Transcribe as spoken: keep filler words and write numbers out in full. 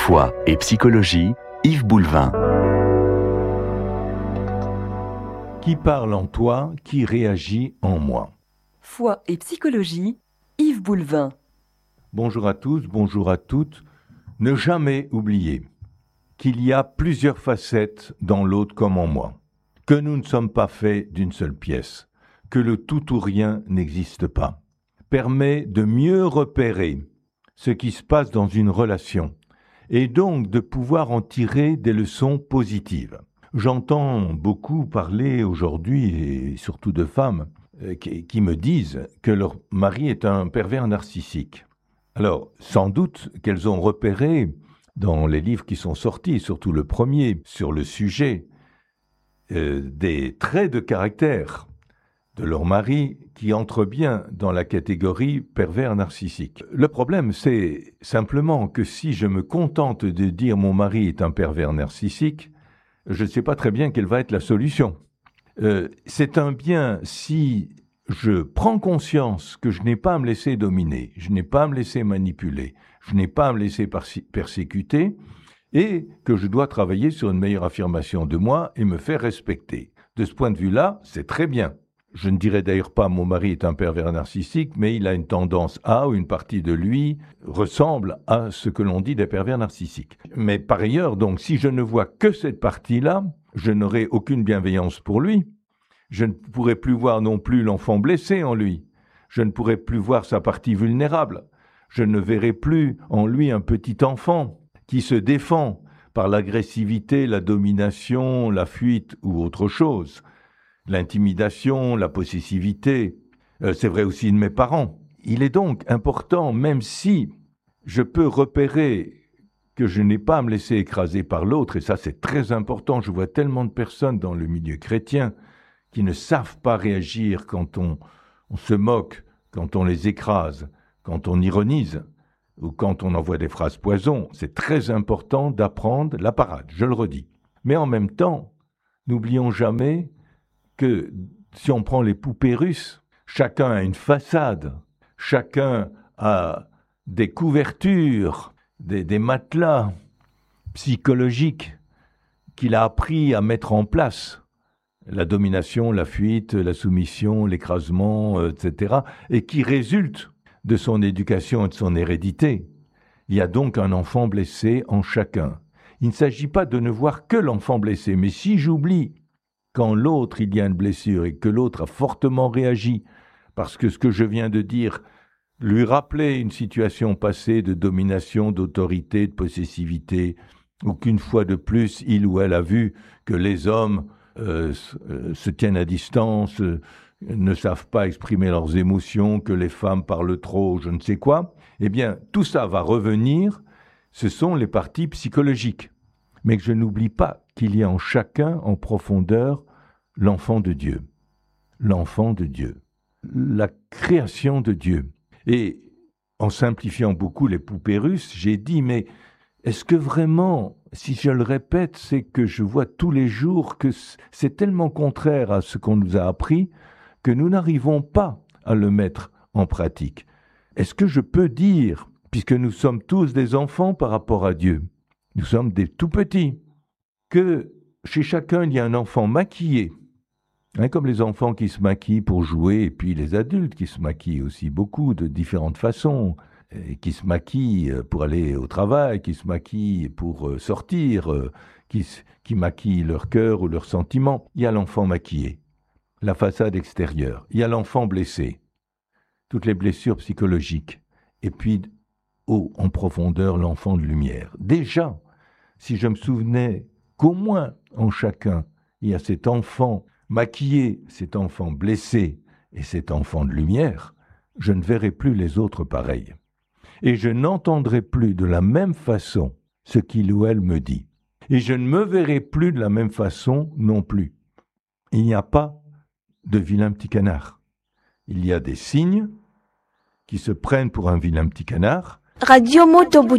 Foi et psychologie, Yves Boulevin. Qui parle en toi, qui réagit en moi. Foi et psychologie, Yves Boulevin. Bonjour à tous, bonjour à toutes. Ne jamais oublier qu'il y a plusieurs facettes dans l'autre comme en moi, que nous ne sommes pas faits d'une seule pièce, que le tout ou rien n'existe pas, permet de mieux repérer ce qui se passe dans une relation et donc de pouvoir en tirer des leçons positives. J'entends beaucoup parler aujourd'hui, et surtout de femmes, euh, qui, qui me disent que leur mari est un pervers narcissique. Alors, sans doute qu'elles ont repéré dans les livres qui sont sortis, surtout le premier, sur le sujet, euh, des traits de caractère de leur mari qui entrent bien dans la catégorie pervers narcissique. Le problème, c'est simplement que si je me contente de dire mon mari est un pervers narcissique, je ne sais pas très bien quelle va être la solution. Euh, c'est un bien si je prends conscience que je n'ai pas à me laisser dominer, je n'ai pas à me laisser manipuler, je n'ai pas à me laisser persécuter, et que je dois travailler sur une meilleure affirmation de moi et me faire respecter. De ce point de vue-là, c'est très bien. Je ne dirais d'ailleurs pas mon mari est un pervers narcissique, mais il a une tendance à, ou une partie de lui, ressemble à ce que l'on dit des pervers narcissiques. Mais par ailleurs, donc, si je ne vois que cette partie-là, je n'aurai aucune bienveillance pour lui. Je ne pourrai plus voir non plus l'enfant blessé en lui. Je ne pourrai plus voir sa partie vulnérable. Je ne verrai plus en lui un petit enfant qui se défend par l'agressivité, la domination, la fuite ou autre chose. L'intimidation, la possessivité, euh, c'est vrai aussi de mes parents. Il est donc important, même si je peux repérer que je n'ai pas à me laisser écraser par l'autre, et ça c'est très important, je vois tellement de personnes dans le milieu chrétien qui ne savent pas réagir quand on, on se moque, quand on les écrase, quand on ironise, ou quand on envoie des phrases poison. C'est très important d'apprendre la parade, je le redis. Mais en même temps, n'oublions jamais que si on prend les poupées russes, chacun a une façade, chacun a des couvertures, des, des matelas psychologiques qu'il a appris à mettre en place. La domination, la fuite, la soumission, l'écrasement, et cetera, et qui résultent de son éducation et de son hérédité. Il y a donc un enfant blessé en chacun. Il ne s'agit pas de ne voir que l'enfant blessé, mais si j'oublie quand l'autre, il y a une blessure et que l'autre a fortement réagi parce que ce que je viens de dire lui rappelait une situation passée de domination, d'autorité, de possessivité, ou qu'une fois de plus, il ou elle a vu que les hommes euh, se tiennent à distance, euh, ne savent pas exprimer leurs émotions, que les femmes parlent trop, je ne sais quoi, eh bien, tout ça va revenir, ce sont les parties psychologiques. Mais que je n'oublie pas qu'il y a en chacun, en profondeur, l'enfant de Dieu. L'enfant de Dieu. La création de Dieu. Et en simplifiant beaucoup les poupées russes, j'ai dit, mais est-ce que vraiment, si je le répète, c'est que je vois tous les jours que c'est tellement contraire à ce qu'on nous a appris que nous n'arrivons pas à le mettre en pratique. Est-ce que je peux dire, puisque nous sommes tous des enfants par rapport à Dieu, nous sommes des tout petits, que chez chacun il y a un enfant maquillé, hein, comme les enfants qui se maquillent pour jouer, et puis les adultes qui se maquillent aussi beaucoup de différentes façons, et qui se maquillent pour aller au travail, qui se maquillent pour sortir, qui, qui maquillent leur cœur ou leurs sentiments. Il y a l'enfant maquillé, la façade extérieure, il y a l'enfant blessé, toutes les blessures psychologiques, et puis haut, en profondeur, l'enfant de lumière. Déjà, si je me souvenais qu'au moins en chacun, il y a cet enfant maquillé, cet enfant blessé et cet enfant de lumière, je ne verrai plus les autres pareils. Et je n'entendrai plus de la même façon ce qu'il ou elle me dit. Et je ne me verrai plus de la même façon non plus. Il n'y a pas de vilain petit canard. Il y a des signes qui se prennent pour un vilain petit canard. Radio Moto